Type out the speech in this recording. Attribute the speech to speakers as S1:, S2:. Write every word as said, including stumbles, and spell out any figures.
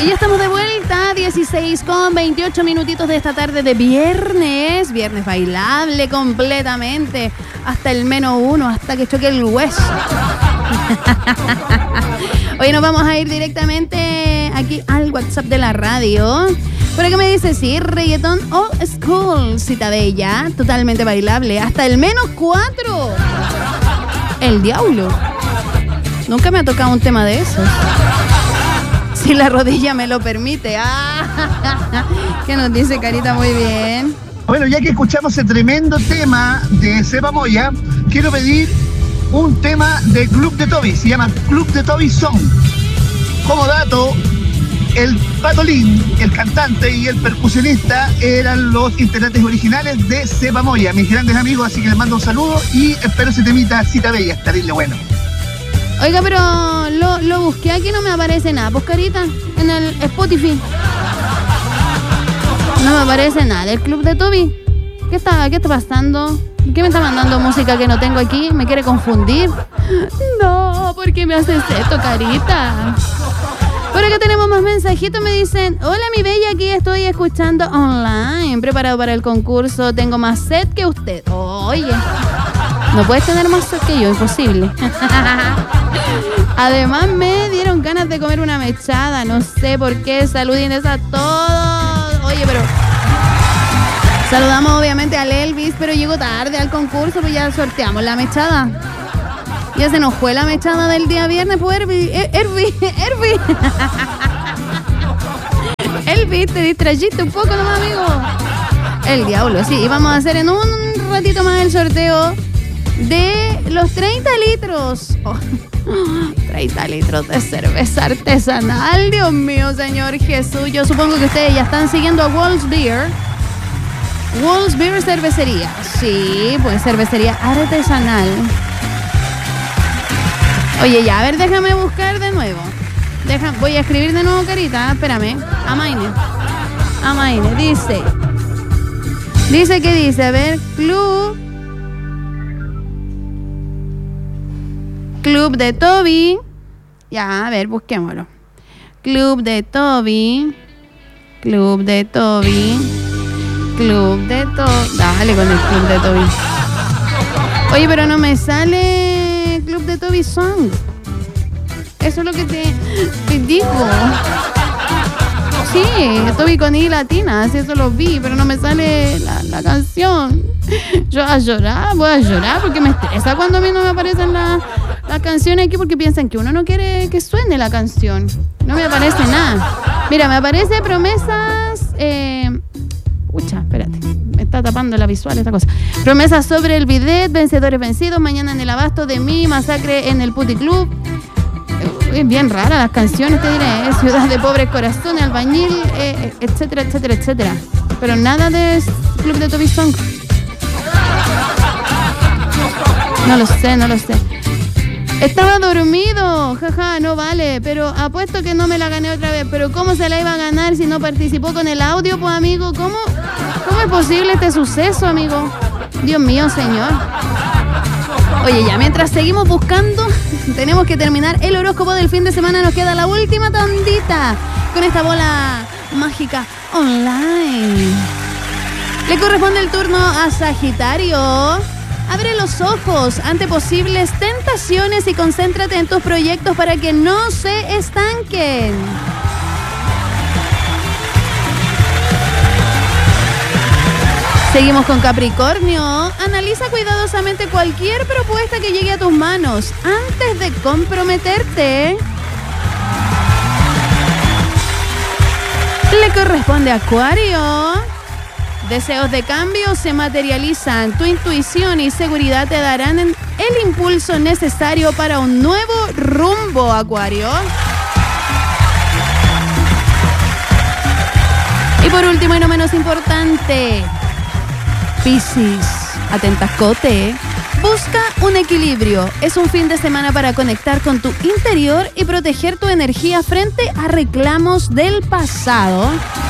S1: Y ya estamos de vuelta, dieciséis con veintiocho minutitos de esta tarde de viernes. Viernes bailable completamente. Hasta el menos uno, hasta que choque el hueso. Hoy nos vamos a ir directamente aquí al WhatsApp de la radio. Por acá me dice, sí, reggaetón old school, cita bella, totalmente bailable. Hasta el menos cuatro. El diablo. Nunca me ha tocado un tema de esos. Si la rodilla me lo permite. Ah, ¿qué nos dice Carita? Muy bien.
S2: Bueno, ya que escuchamos ese tremendo tema de Seba Moya, quiero pedir un tema de Club de Toby. Se llama Club de Toby Song. Como dato, el Patolín, el cantante y el percusionista eran los integrantes originales de Seba Moya, mis grandes amigos, así que les mando un saludo y espero ese temita cita bella, está terrible bueno.
S1: Oiga, pero lo, lo busqué aquí, no me aparece nada. Pues, Carita, en el Spotify. No me aparece nada. ¿El Club de Toby? ¿Qué está, qué está pasando? ¿Qué me está mandando música que no tengo aquí? ¿Me quiere confundir? No, ¿por qué me haces esto, Carita? Por acá tenemos más mensajitos. Me dicen, hola, mi bella, aquí estoy escuchando online. Preparado para el concurso. Tengo más sed que usted. Oye, no puedes tener más sed que yo, imposible. Además me dieron ganas de comer una mechada, no sé por qué. Saludines a todos. Oye, pero saludamos obviamente al Elvis, pero llegó tarde al concurso, pues ya sorteamos la mechada. Ya se nos fue la mechada del día viernes, pues Elvis, Elvis, Elvis. Elvis, te distrajiste un poco nomás, amigo. El diablo, sí, y vamos a hacer en un ratito más el sorteo de los treinta litros. Oh, treinta litros de cerveza artesanal. Dios mío, Señor Jesús. Yo supongo que ustedes ya están siguiendo a Wolf's Beer. Wolf's Beer Cervecería. Sí, pues cervecería artesanal. Oye, ya, a ver, déjame buscar de nuevo. Deja, voy a escribir de nuevo, Carita. Espérame. Amaine. Amaine, dice. Dice que dice, a ver, Club. Club de Toby. Ya, a ver, busquémoslo. Club de Toby. Club de Toby. Club de Toby. Dale con el Club de Toby. Oye, pero no me sale Club de Toby Song. Eso es lo que te, te digo. Sí, Toby con I latina, así eso lo vi, pero no me sale la, la canción. Yo a llorar, voy a llorar porque me estresa cuando a mí no me aparecen las la canciones aquí porque piensan que uno no quiere que suene la canción. No me aparece nada. Mira, me aparece promesas... Eh, Pucha, espérate, me está tapando la visual esta cosa. Promesas sobre el bidet, vencedores vencidos, mañana en el abasto de mí, masacre en el Puti Club. Es bien rara las canciones, te diré, ¿eh? Ciudad de pobres corazones, albañil, eh, etcétera, etcétera, etcétera. Pero nada de Club de Toby Song. No lo sé, no lo sé. Estaba dormido, jaja, no vale, pero apuesto que no me la gané otra vez. Pero ¿cómo se la iba a ganar si no participó con el audio, pues, amigo? ¿Cómo, cómo es posible este suceso, amigo? Dios mío, Señor. Oye, ya, mientras seguimos buscando, tenemos que terminar el horóscopo del fin de semana. Nos queda la última tandita con esta bola mágica online. Le corresponde el turno a Sagitario. Abre los ojos ante posibles tentaciones y concéntrate en tus proyectos para que no se estanquen. Seguimos con Capricornio. Analiza cuidadosamente cualquier propuesta que llegue a tus manos antes de comprometerte. Le corresponde a Acuario. Deseos de cambio se materializan. Tu intuición y seguridad te darán el impulso necesario para un nuevo rumbo, Acuario. Y por último y no menos importante, Piscis, atentascote. Busca un equilibrio. Es un fin de semana para conectar con tu interior y proteger tu energía frente a reclamos del pasado.